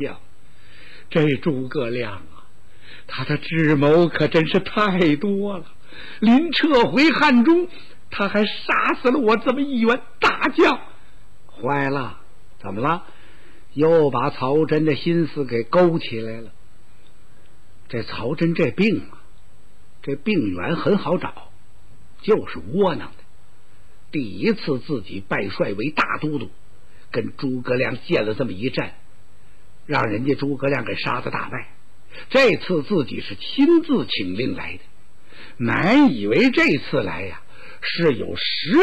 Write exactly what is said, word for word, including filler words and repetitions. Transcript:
将。这诸葛亮啊，他的智谋可真是太多了。临撤回汉中，他还杀死了我这么一员大将。坏了，怎么了？又把曹真的心思给勾起来了。这曹真这病啊，这病源很好找，就是窝囊的。第一次自己拜帅为大都督，跟诸葛亮见了这么一战，让人家诸葛亮给杀得大败。这次自己是亲自请令来的，满以为这次来呀、是有实